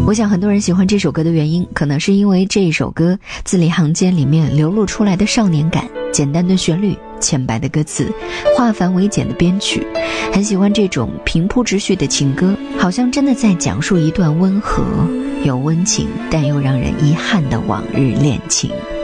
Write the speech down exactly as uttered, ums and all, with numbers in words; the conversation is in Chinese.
我想很多人喜欢这首歌的原因，可能是因为这一首歌字里行间里面流露出来的少年感，简单的旋律，浅白的歌词，化繁为简的编曲。很喜欢这种平铺直叙的情歌，好像真的在讲述一段温和又温情但又让人遗憾的往日恋情。